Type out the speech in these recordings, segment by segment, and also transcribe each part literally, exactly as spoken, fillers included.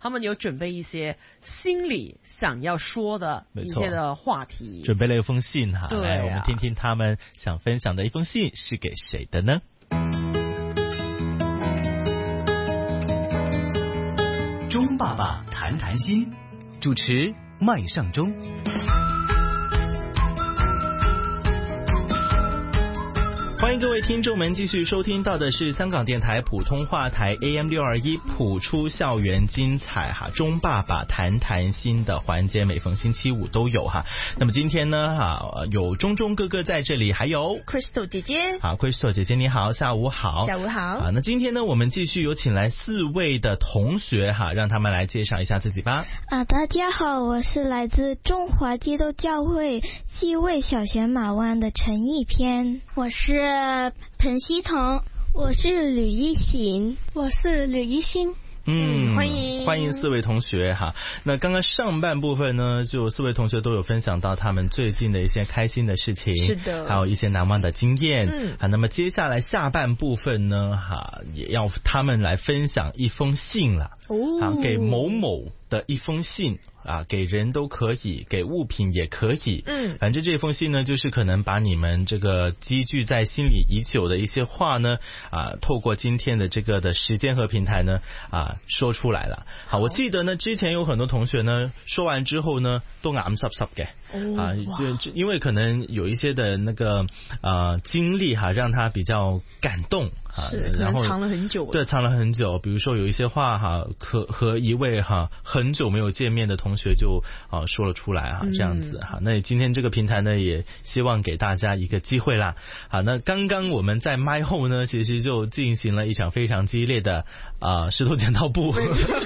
他们有准备一些心里想要说的一些的话题， 准备了一封信哈， 对啊， 来我们听听他们想分享的一封信是给谁的呢？ 钟爸爸谈谈心，主持麦尚中。 欢迎各位听众们继续收听到的是香港电台普通话台 A M 六二一普出校园精彩哈，钟爸爸谈谈心的环节，每逢星期五都有哈。那么今天呢哈，有钟钟哥哥在这里，还有 Crystal 姐姐。 好 ，Crystal 姐姐你好，下午好。 下午好。 啊，那今天呢，我们继续有请来四位的同学哈，让他们来介绍一下自己吧。 啊，大家好，我是来自中华基督教会西卫小学马湾的陈义偏。 我是彭希彤， 我是吕一行， 我是吕一新。 嗯， 欢迎欢迎四位同学哈。那刚刚上半部分呢，就四位同学都有分享到他们最近的一些开心的事情， 是的， 还有一些难忘的经验。 嗯， 好，那么接下来下半部分呢，哈，也要他们来分享一封信了。 哦， 好，给某某的一封信啊，给人都可以，给物品也可以。 嗯， 反正这封信呢，就是可能把你们这个积聚在心里已久的一些话呢，啊，透过今天的这个的时间和平台呢，啊，说出来了。好，我记得呢，之前有很多同学呢，说完之后呢，都眼濕濕嘅。啊，就就因为可能有一些的那个呃经历哈，让他比较感动啊， 是，可能藏了很久， 对，藏了很久。比如说有一些话哈，和和一位哈很久没有见面的同学就啊说了出来哈，这样子哈。那今天这个平台呢，也希望给大家一个机会啦。好，那刚刚我们在麦后呢，其实就进行了一场非常激烈的啊石头剪刀布。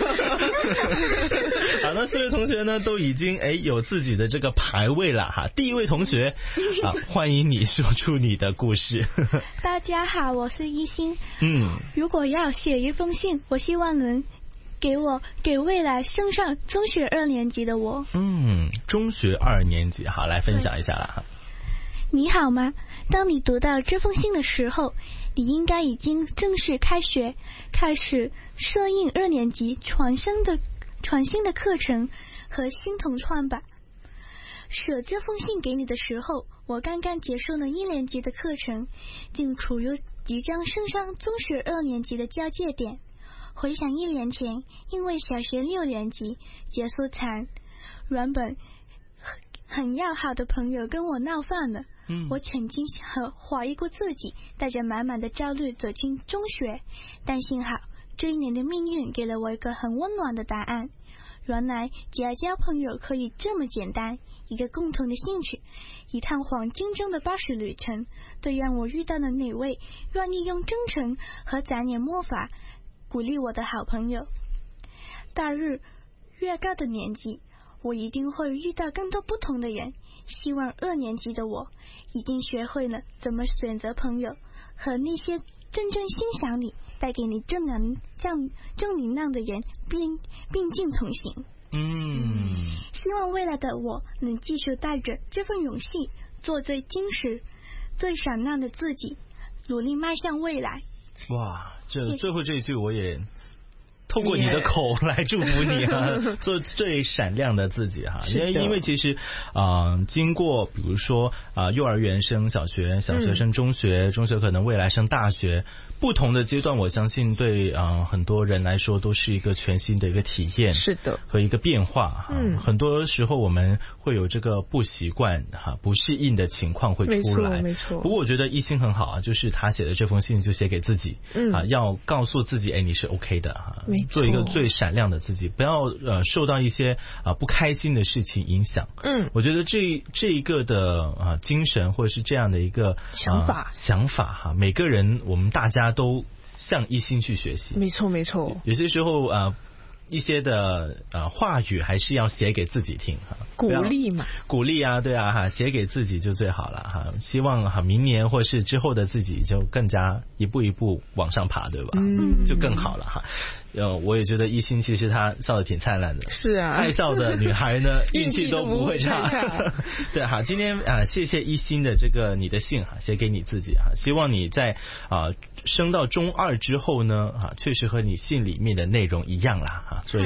好，那四位同学呢都已经哎有自己的这个排位了哈。第一位同学啊，欢迎你说出你的故事。 大家好，我是一心。 嗯， 如果要写一封信，我希望能给我给未来升上中学二年级的我。 嗯，中学二年级，好，来分享一下啦哈。 你好吗？当你读到这封信的时候，你应该已经正式开学，开始适应二年级全新的全新的课程和新同窗吧。写这封信给你的时候，我刚刚结束了一年级的课程，正处于即将升上中学二年级的交界点。回想一年前，因为小学六年级结束前，原本很要好的朋友跟我闹翻了。嗯，我曾经和怀疑过自己，带着满满的焦虑走进中学，但幸好这一年的命运给了我一个很温暖的答案。原来结交朋友可以这么简单，一个共同的兴趣，一趟黄金中的巴士旅程，都让我遇到了哪位愿意用真诚和展演魔法鼓励我的好朋友。大日越高的年纪，我一定会遇到更多不同的人。希望二年级的我已经学会了怎么选择朋友，和那些真正欣赏你、带给你正能正正能量的人并并进同行。 嗯， 希望未来的我能继续带着这份勇气，做最真实、最闪亮的自己，努力迈向未来。 哇，这最后这一句我也透过你的口来祝福你啊，做最闪亮的自己哈。因为因为其实啊、呃，经过比如说啊、呃，幼儿园升小学，小学升中学，嗯、中学可能未来升大学，不同的阶段，我相信对啊、呃、很多人来说都是一个全新的一个体验， 是的， 和一个变化。嗯，很多时候我们会有这个不习惯哈、不适应的情况会出来， 没错。 不过我觉得一心很好啊，就是他写的这封信就写给自己，嗯啊，要告诉自己，哎，你是 OK 的哈。做一个最闪亮的自己，不要呃受到一些啊、呃、不开心的事情影响。嗯，我觉得这这一个的啊、呃、精神或者是这样的一个想法、 呃、想法哈，每个人我们大家都向一心去学习。 没错没错， 有些时候啊。呃一些的呃话语还是要写给自己听哈， 鼓励嘛， 鼓励啊，对啊哈，写给自己就最好了哈。希望哈明年或是之后的自己就更加一步一步往上爬，对吧？嗯，就更好了哈。呃，我也觉得一心其实她笑得挺灿烂的， 是啊， 爱笑的女孩呢运气都不会差。对哈，今天啊、呃、谢谢一心的这个你的信哈，写给你自己哈，希望你在啊、呃、升到中二之后呢啊，确实和你信里面的内容一样啦哈。所以